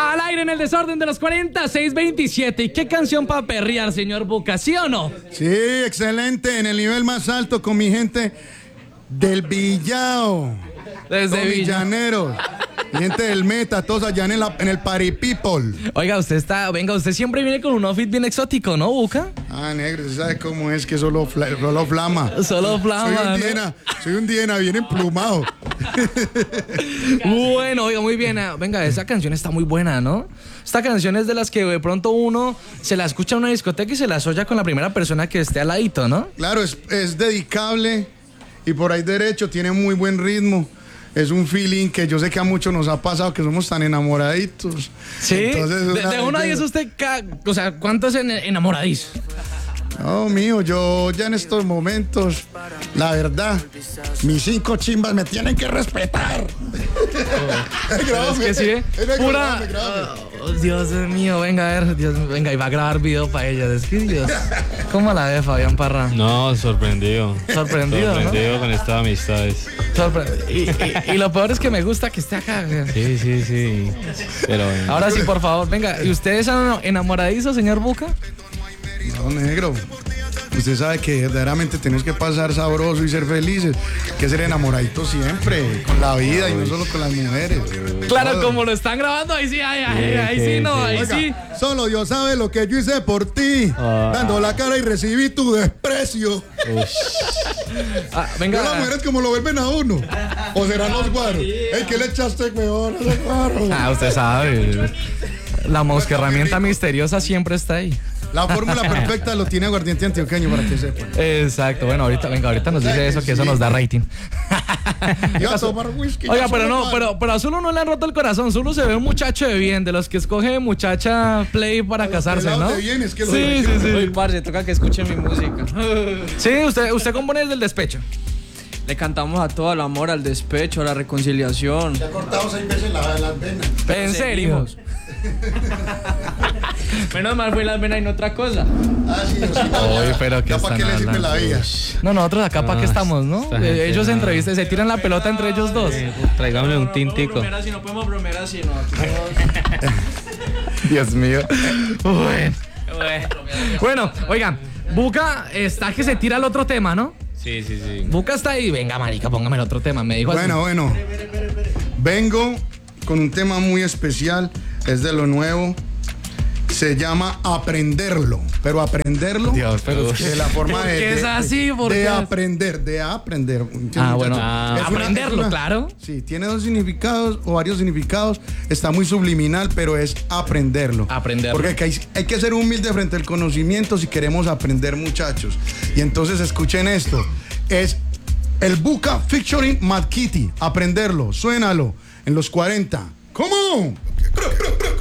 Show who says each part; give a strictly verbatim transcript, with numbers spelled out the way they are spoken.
Speaker 1: Al aire en el desorden de los cuarenta, seis veintisiete. ¿Y qué canción para perrear, señor Buca? ¿Sí o no?
Speaker 2: Sí, excelente. En el nivel más alto con mi gente del Villao.
Speaker 1: Desde
Speaker 2: Con
Speaker 1: Villa.
Speaker 2: villaneros. Mi gente del Meta, todos allá en, el, en el Party People.
Speaker 1: Oiga, usted está, venga, usted siempre viene con un outfit bien exótico, ¿no, Buca?
Speaker 2: Ah, negro, ¿usted sabe cómo es que solo, fla, solo flama?
Speaker 1: Solo flama.
Speaker 2: Soy un
Speaker 1: ¿no?
Speaker 2: diena, soy un diena bien emplumado.
Speaker 1: Bueno, oiga, muy bien. Venga, esa canción está muy buena, ¿no? Esta canción es de las que de pronto uno se la escucha en una discoteca y se la soya con la primera persona que esté al ladito, ¿no?
Speaker 2: Claro, es, es dedicable y por ahí derecho, tiene muy buen ritmo. Es un feeling que yo sé que a muchos nos ha pasado, que somos tan enamoraditos.
Speaker 1: Sí.
Speaker 2: Entonces,
Speaker 1: de, de uno a diez usted, ca- o sea, ¿cuántos en, enamoradizo?
Speaker 2: No, mío, yo ya en estos momentos, la verdad, mis cinco chimbas me tienen que respetar.
Speaker 1: Pero es que sí, ¿eh? Pura. Oh, Dios mío, venga a ver, Dios, venga, y va a grabar video para ella. Es que Dios. ¿Cómo la ve, Fabián Parra?
Speaker 3: No, sorprendido.
Speaker 1: Sorprendido,
Speaker 3: Sorprendido
Speaker 1: ¿no?
Speaker 3: con estas amistades.
Speaker 1: Sorpre- y, y, y lo peor es que me gusta que esté acá.
Speaker 3: Sí, sí, sí. Pero bueno.
Speaker 1: Ahora sí, por favor, venga. ¿Y ustedes son enamoradizos, señor Buca?
Speaker 2: No, negro. Usted sabe que verdaderamente tenemos que pasar sabroso y ser felices. Hay que ser enamoraditos siempre, con la vida y no solo con las mujeres.
Speaker 1: Claro,
Speaker 2: Todo.
Speaker 1: como lo están grabando, ahí sí, ahí, ahí, ahí sí, no, ahí
Speaker 2: Oiga,
Speaker 1: sí.
Speaker 2: solo Dios sabe lo que yo hice por ti,
Speaker 3: Ah.
Speaker 2: dando la cara y recibí tu desprecio.
Speaker 1: Ah,
Speaker 2: Pero las
Speaker 1: venga.
Speaker 2: mujeres como lo vuelven a uno. O serán los guaros. Ey, ¿qué le echaste, weón, a los guaros?
Speaker 1: Ah, usted sabe. La mosca herramienta misteriosa siempre está ahí.
Speaker 2: La fórmula perfecta lo tiene Aguardiente Antioqueño, para que sepan.
Speaker 1: Exacto, bueno, ahorita, venga, ahorita nos dice eso, que eso nos da rating.
Speaker 2: Yo a tomar whisky.
Speaker 1: Oiga,
Speaker 2: yo
Speaker 1: pero
Speaker 2: solo
Speaker 1: no,
Speaker 2: paro.
Speaker 1: pero, pero a Zulu no le han roto el corazón. Zulu se ve un muchacho de bien, de los que escoge muchacha play para
Speaker 2: los
Speaker 1: casarse,
Speaker 2: pelados
Speaker 1: ¿no?
Speaker 2: de bien, es que lo
Speaker 1: Sí,
Speaker 2: de-
Speaker 1: sí, sí.
Speaker 4: Uy, parce, toca que escuchen mi música.
Speaker 1: Sí, usted, usted compone desde el despecho.
Speaker 4: Le cantamos a todo el amor, al despecho, a la reconciliación.
Speaker 2: Ya cortado seis veces la- las venas.
Speaker 1: ¿En serio?
Speaker 4: Menos mal fue las venas y no otra cosa.
Speaker 2: Ah, sí, sí.
Speaker 1: Uy, pero ¿qué
Speaker 2: ya para qué
Speaker 1: están
Speaker 2: le sirve
Speaker 1: hablando?
Speaker 2: la vida.
Speaker 1: No, nosotros acá para qué
Speaker 3: No,
Speaker 1: estamos, ¿no?
Speaker 3: esta
Speaker 1: Eh,
Speaker 3: gente
Speaker 1: ellos se
Speaker 3: no.
Speaker 1: entrevistan, se tiran la pelota entre ellos dos.
Speaker 3: Tráigame un
Speaker 4: No
Speaker 3: tintico.
Speaker 4: podemos bromear así, no podemos bromear así, no. Aquí todos-
Speaker 1: Dios mío. Bueno. Bueno, oigan, Buca está que se tira al otro tema, ¿no?
Speaker 3: Sí, sí, sí.
Speaker 1: Buca está ahí. Venga, marica, póngame el otro tema. Me dijo así.
Speaker 2: Bueno, bueno. Vengo con un tema muy especial. Es de lo nuevo. Se llama Aprenderlo. Pero aprenderlo
Speaker 1: Dios, pero es
Speaker 2: de la forma
Speaker 1: ¿por
Speaker 2: de,
Speaker 1: qué
Speaker 2: de-
Speaker 1: es así? ¿Por
Speaker 2: de
Speaker 1: qué es?
Speaker 2: aprender, de aprender. ¿Entiendes,
Speaker 1: Ah, bueno.
Speaker 2: muchacho?
Speaker 3: Ah.
Speaker 2: Es una-
Speaker 1: Aprenderlo,
Speaker 2: es una-
Speaker 1: claro.
Speaker 2: Sí, tiene dos significados o varios significados. Está muy subliminal, pero es aprenderlo.
Speaker 1: Aprenderlo.
Speaker 2: Porque hay, hay que ser humilde frente al conocimiento si queremos aprender, muchachos. Y entonces escuchen esto. Es el Buca featuring Mad Kitty. Aprenderlo. Suénalo. En los cuarenta. ¿Cómo?